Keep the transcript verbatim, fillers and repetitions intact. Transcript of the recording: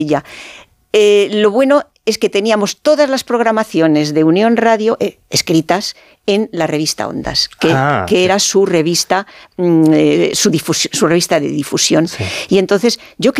Ya. Eh, lo bueno es que teníamos todas las programaciones de Unión Radio eh, escritas en la revista Ondas, que, ah, que era su revista, mm, eh, su, difusión, su revista de difusión. Sí. Y entonces yo